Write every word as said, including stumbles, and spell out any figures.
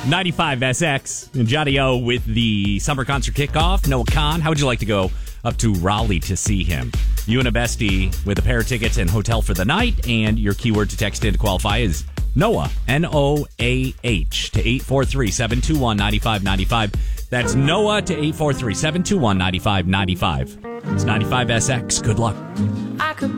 ninety-five S X and Johnny O with the summer concert kickoff. Noah Kahn, how would you like to go up to Raleigh to see him? You and a bestie with a pair of tickets and hotel for the night, and your keyword to text in to qualify is Noah, N O A H, to eight four three, seven two one, nine five nine five. That's Noah to eight four three, seven two one, nine five nine five. It's ninety-five S X. Good luck. I could